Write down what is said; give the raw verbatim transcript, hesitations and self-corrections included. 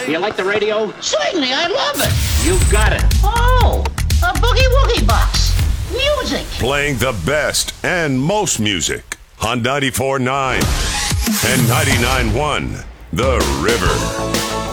You like the radio? Certainly, I love it. You got it. Oh, a boogie woogie box. Music. Playing the best and most music on ninety-four point nine and ninety-nine point one The River.